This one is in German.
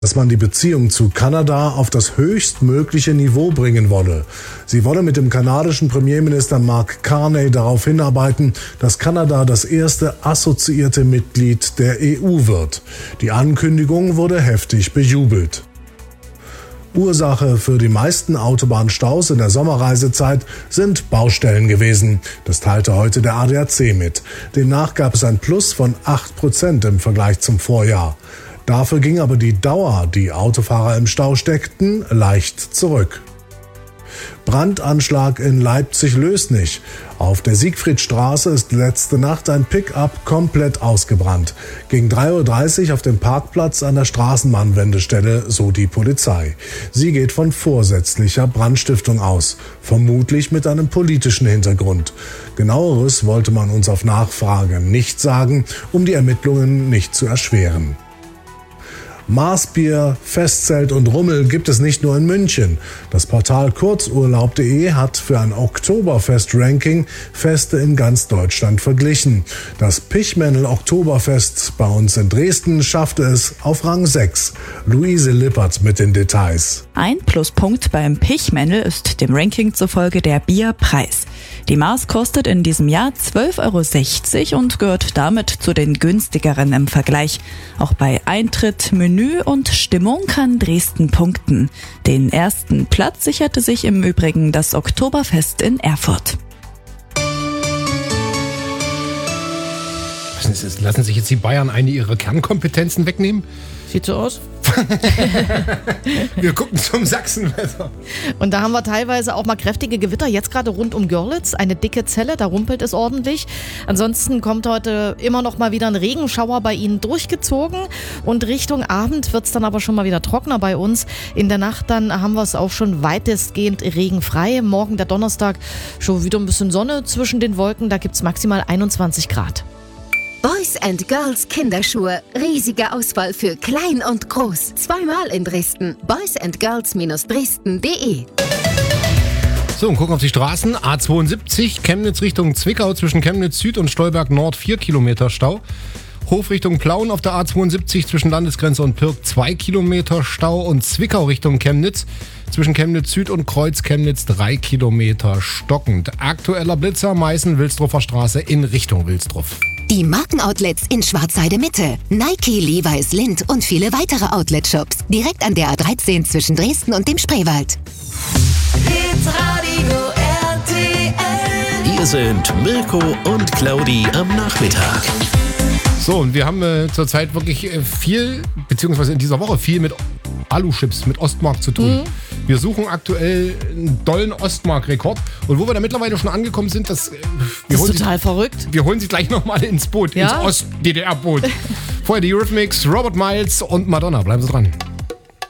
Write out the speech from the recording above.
dass man die Beziehung zu Kanada auf das höchstmögliche Niveau bringen wolle. Sie wolle mit dem kanadischen Premierminister Mark Carney darauf hinarbeiten, dass Kanada das erste assoziierte Mitglied der EU wird. Die Ankündigung wurde heftig bejubelt. Ursache für die meisten Autobahnstaus in der Sommerreisezeit sind Baustellen gewesen. Das teilte heute der ADAC mit. Demnach gab es ein Plus von 8% im Vergleich zum Vorjahr. Dafür ging aber die Dauer, die Autofahrer im Stau steckten, leicht zurück. Brandanschlag in Leipzig-Lößnich. Auf der Siegfriedstraße ist letzte Nacht ein Pick-up komplett ausgebrannt. Gegen 3:30 Uhr auf dem Parkplatz an der Straßenbahnwendestelle, so die Polizei. Sie geht von vorsätzlicher Brandstiftung aus, vermutlich mit einem politischen Hintergrund. Genaueres wollte man uns auf Nachfrage nicht sagen, um die Ermittlungen nicht zu erschweren. Maßbier, Festzelt und Rummel gibt es nicht nur in München. Das Portal kurzurlaub.de hat für ein Oktoberfest-Ranking Feste in ganz Deutschland verglichen. Das Pichmennel-Oktoberfest bei uns in Dresden schaffte es auf Rang 6. Luise Lippert mit den Details. Ein Pluspunkt beim Pichmennel ist dem Ranking zufolge der Bierpreis. Die Maß kostet in diesem Jahr 12,60 € und gehört damit zu den günstigeren im Vergleich. Auch bei Eintritt, Menü und Stimmung kann Dresden punkten. Den ersten Platz sicherte sich im Übrigen das Oktoberfest in Erfurt. Lassen sich jetzt die Bayern eine ihrer Kernkompetenzen wegnehmen? Sieht so aus. Wir gucken zum Sachsenwetter. Und da haben wir teilweise auch mal kräftige Gewitter, jetzt gerade rund um Görlitz, eine dicke Zelle, da rumpelt es ordentlich. Ansonsten kommt heute immer noch mal wieder ein Regenschauer bei Ihnen durchgezogen und Richtung Abend wird es dann aber schon mal wieder trockener bei uns. In der Nacht dann haben wir es auch schon weitestgehend regenfrei. Morgen der Donnerstag schon wieder ein bisschen Sonne zwischen den Wolken, da gibt es maximal 21 Grad. Boys & Girls Kinderschuhe. Riesige Auswahl für klein und groß. Zweimal in Dresden. boysandgirls-dresden.de. So, und gucken auf die Straßen. A72, Chemnitz Richtung Zwickau zwischen Chemnitz Süd und Stolberg Nord 4 Kilometer Stau. Hof Richtung Plauen auf der A72 zwischen Landesgrenze und Pirk 2 Kilometer Stau und Zwickau Richtung Chemnitz zwischen Chemnitz Süd und Kreuz Chemnitz 3 Kilometer stockend. Aktueller Blitzer Meißen-Wilsdruffer Straße in Richtung Wilsdruff. Die Markenoutlets in Schwarzheide Mitte. Nike, Levi's, Lindt und viele weitere Outlet-Shops. Direkt an der A13 zwischen Dresden und dem Spreewald. Hitradio RTL. Hier sind Mirko und Claudi am Nachmittag. So, und wir haben zurzeit wirklich viel, beziehungsweise in dieser Woche viel mit Alu-Chips, mit Ostmark zu tun. Wir suchen aktuell einen dollen Ostmark-Rekord. Und wo wir da mittlerweile schon angekommen sind, das ist total verrückt. Wir holen sie gleich nochmal ins Boot, ja? ins Ost-DDR-Boot. Vorher die Eurythmics, Robert Miles und Madonna. Bleiben Sie dran.